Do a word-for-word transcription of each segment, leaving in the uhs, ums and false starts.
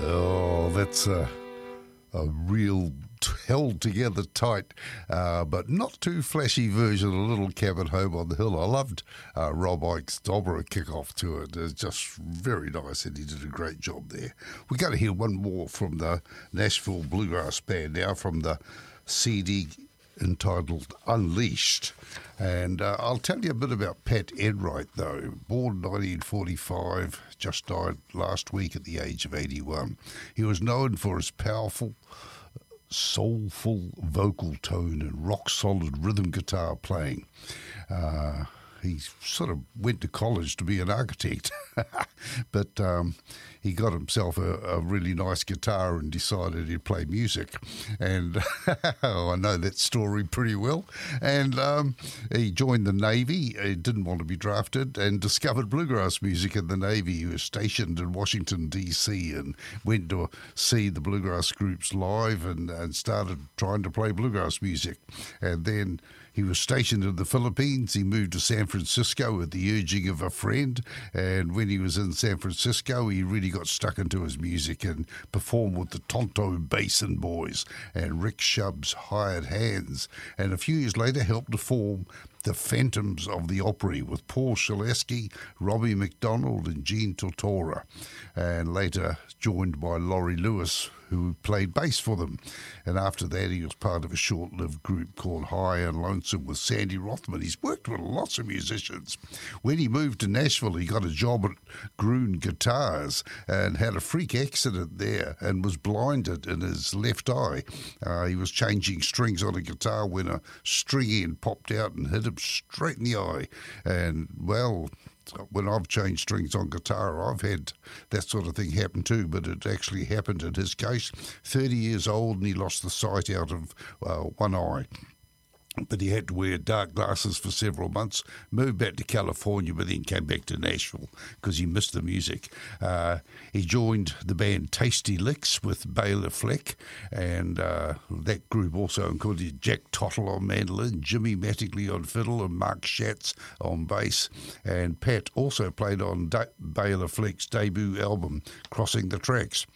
Oh, that's a, a real held together tight, uh, but not too flashy version of Little Cabin Home on the Hill. I loved uh, Rob Ike's Dobra kick-off to it. It's just very nice, and he did a great job there. We're going to hear one more from the Nashville Bluegrass Band now, from the C D entitled Unleashed. And uh, I'll tell you a bit about Pat Enright, though. Born nineteen forty-five, just died last week at the age of eighty-one. He was known for his powerful, soulful vocal tone and rock-solid rhythm guitar playing. Uh, he sort of went to college to be an architect, but um, he got himself a, a really nice guitar and decided he'd play music. And I know that story pretty well. And um, he joined the Navy. He didn't want to be drafted, and discovered bluegrass music in the Navy. He was stationed in Washington, D C, and went to see the bluegrass groups live and, and started trying to play bluegrass music. And then he was stationed in the Philippines. He moved to San Francisco at the urging of a friend. And when he was in San Francisco, he really got stuck into his music and performed with the Tonto Basin Boys and Rick Shub's Hired Hands. And a few years later helped to form the Phantoms of the Opry with Paul Shaleski, Robbie McDonald and Gene Tortora, and later joined by Laurie Lewis, who played bass for them. And after that, he was part of a short-lived group called High and Lonesome with Sandy Rothman. He's worked with lots of musicians. When he moved to Nashville, he got a job at Groon Guitars and had a freak accident there and was blinded in his left eye. Uh, he was changing strings on a guitar when a string end popped out and hit him straight in the eye. And, well, when I've changed strings on guitar, I've had that sort of thing happen too, but it actually happened in his case. thirty years old, and he lost the sight out of uh, one eye. But he had to wear dark glasses for several months, moved back to California, but then came back to Nashville because he missed the music. Uh, he joined the band Tasty Licks with Baylor Fleck, and uh, that group also included Jack Tottle on mandolin, Jimmy Mattingly on fiddle, and Mark Schatz on bass. And Pat also played on da- Baylor Fleck's debut album, Crossing the Tracks.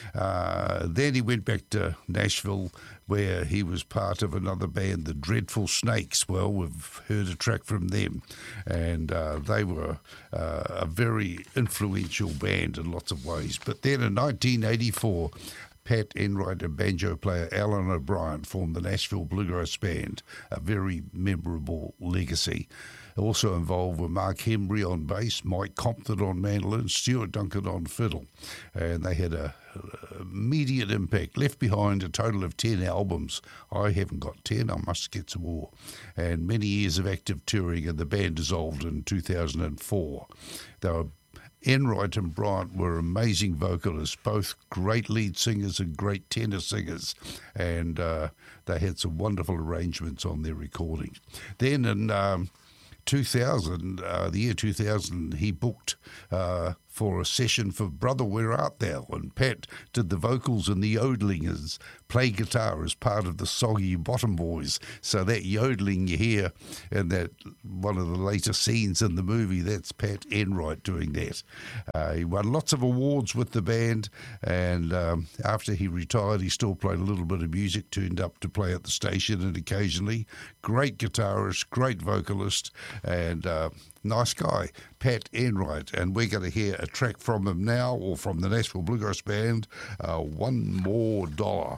Uh, then he went back to Nashville, where he was part of another band, the Dreadful Snakes. Well, we've heard a track from them, and uh, they were uh, a very influential band in lots of ways. But then in nineteen eighty-four, Pat Enright and banjo player Alan O'Brien formed the Nashville Bluegrass Band, a very memorable legacy. Also involved were Mark Hembry on bass, Mike Compton on mandolin, Stuart Duncan on fiddle. And they had a, a immediate impact, left behind a total of ten albums. I haven't got ten, I must get some more. And many years of active touring, and the band dissolved in two thousand four. They were Enright and Bryant were amazing vocalists, both great lead singers and great tenor singers, and uh, they had some wonderful arrangements on their recordings. Then in um, two thousand, uh, the year two thousand, he booked uh, for a session for Brother Where Art Thou, and Pat did the vocals and the yodeling as play guitar as part of the Soggy Bottom Boys. So that yodeling you hear in that one of the later scenes in the movie, that's Pat Enright doing that. Uh, he won lots of awards with the band, and um, after he retired, he still played a little bit of music, turned up to play at the station and occasionally. Great guitarist, great vocalist, and uh, nice guy, Pat Enright. And we're going to hear a track from him now, or from the Nashville Bluegrass Band, uh, One More Dollar.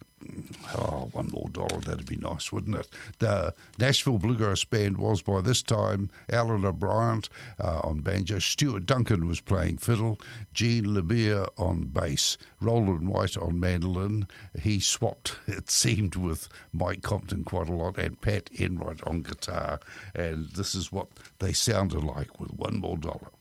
Oh, one more dollar, that'd be nice, wouldn't it? The Nashville Bluegrass Band was, by this time, Alan O'Brien uh, on banjo, Stuart Duncan was playing fiddle, Gene LeBeer on bass, Roland White on mandolin. He swapped, it seemed, with Mike Compton quite a lot, and Pat Enright on guitar. And this is what they sounded like with One More Dollar.